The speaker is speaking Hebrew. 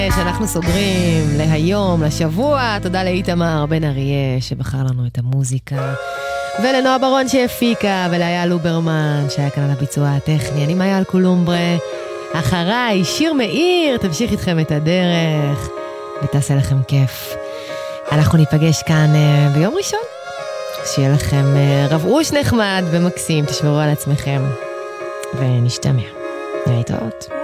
שאנחנו סוגרים להיום, לשבוע. תודה לאיתמר בן אריה שבחר לנו את המוזיקה, ולנועה ברון שהפיקה, ולאייל לוברמן שהיה כאן על הביצוע הטכני. אני מאיה אלקולומברה, אחריי שיר מאיר תמשיך איתכם את הדרך ותעשה לכם כיף. אנחנו ניפגש כאן ביום ראשון. שיהיה לכם רבעוש נחמד ומקסים, תשמרו על עצמכם ונשתמע. להתראות.